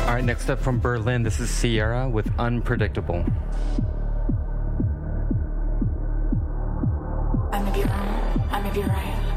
All right, next up from Berlin, this is Sierra with Unpredictable. I may be wrong, I may be right.